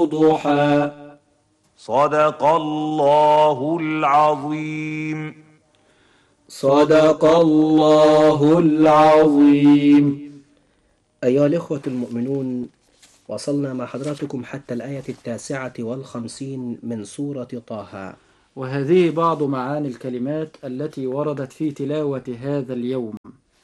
ضحى. صدق الله العظيم. صدق الله العظيم. أيها الإخوة المؤمنون، وصلنا مع حضراتكم حتى الآية 59 من سورة طه، وهذه بعض معاني الكلمات التي وردت في تلاوة هذا اليوم.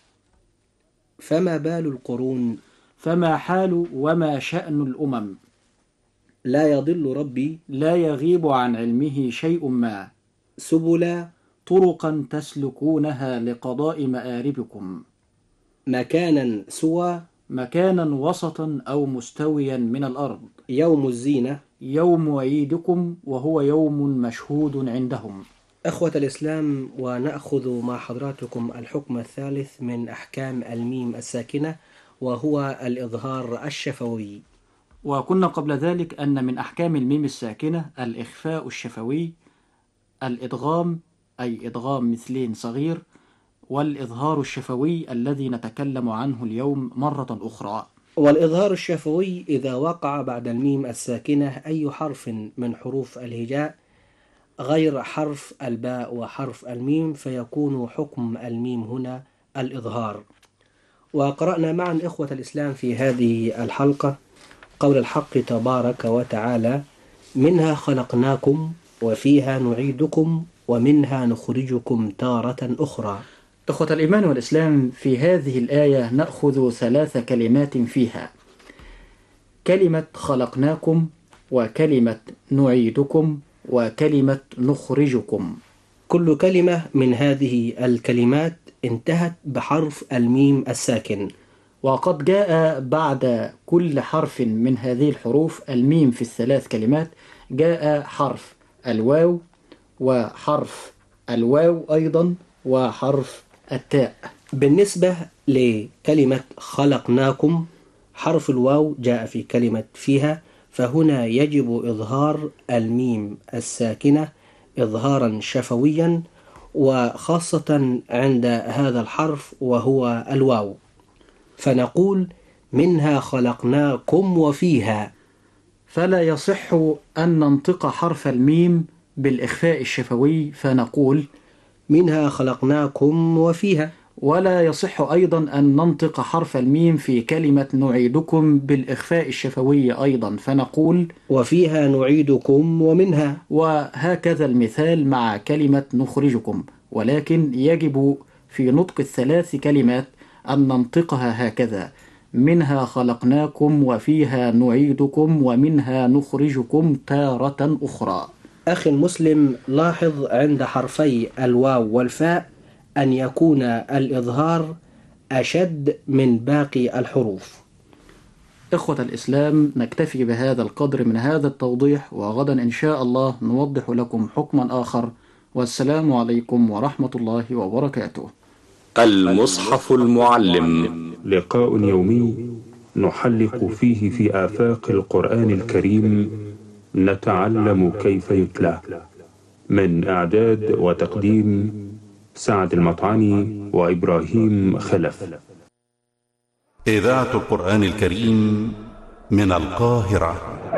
فما بال القرون، فما حال وما شأن الأمم، لا يضل ربي، لا يغيب عن علمه شيء ما، سبلا، طرقا تسلكونها لقضاء مآربكم، مكانا سوى، مكانا وسطا أو مستويا من الأرض، يوم الزينة، يوم عيدكم وهو يوم مشهود عندهم. أخوة الإسلام، ونأخذ مع حضراتكم الحكم الثالث من أحكام الميم الساكنة، وهو الإظهار الشفوي. وكنا قبل ذلك أن من أحكام الميم الساكنة الإخفاء الشفوي، الإدغام أي إدغام مثلين صغير، والإظهار الشفوي الذي نتكلم عنه اليوم مرة أخرى. والإظهار الشفوي إذا وقع بعد الميم الساكنة أي حرف من حروف الهجاء غير حرف الباء وحرف الميم، فيكون حكم الميم هنا الإظهار. وقرأنا معا إخوة الإسلام في هذه الحلقة قول الحق تبارك وتعالى: منها خلقناكم وفيها نعيدكم ومنها نخرجكم تارة أخرى. إخوة الإيمان والإسلام، في هذه الآية نأخذ 3 كلمات فيها: كلمة خلقناكم، وكلمة نعيدكم، وكلمة نخرجكم. كل كلمة من هذه الكلمات انتهت بحرف الميم الساكن، وقد جاء بعد كل حرف من هذه الحروف الميم في ال3 كلمات جاء حرف الواو، وحرف الواو أيضا، وحرف التاء. بالنسبة لكلمة خلقناكم، حرف الواو جاء في كلمة فيها، فهنا يجب إظهار الميم الساكنة إظهارا شفويا، وخاصة عند هذا الحرف وهو الواو، فنقول منها خلقناكم وفيها. فلا يصح أن ننطق حرف الميم بالإخفاء الشفوي فنقول منها خلقناكم وفيها، ولا يصح أيضا أن ننطق حرف الميم في كلمة نعيدكم بالإخفاء الشفوي أيضا فنقول وفيها نعيدكم ومنها، وهكذا المثال مع كلمة نخرجكم. ولكن يجب في نطق ال3 كلمات أن ننطقها هكذا: منها خلقناكم وفيها نعيدكم ومنها نخرجكم تارة أخرى. أخي المسلم، لاحظ عند حرفي الواو والفاء أن يكون الإظهار أشد من باقي الحروف. إخوة الإسلام، نكتفي بهذا القدر من هذا التوضيح، وغدا إن شاء الله نوضح لكم حكما آخر. والسلام عليكم ورحمة الله وبركاته. المصحف المعلم، لقاء يومي نحلق فيه في آفاق القرآن الكريم، نتعلم كيف يتلى. من إعداد وتقديم سعد المطعني وإبراهيم خلف. إذاعة القرآن الكريم من القاهرة.